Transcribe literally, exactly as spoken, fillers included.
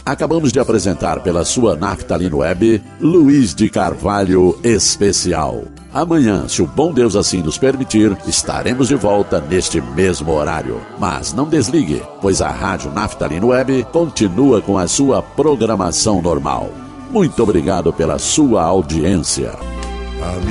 Acabamos de apresentar pela sua Naftalina Web, Luiz de Carvalho Especial. Amanhã, se o bom Deus assim nos permitir, estaremos de volta neste mesmo horário. Mas não desligue, pois a Rádio Naftalina Web continua com a sua programação normal. Muito obrigado pela sua audiência.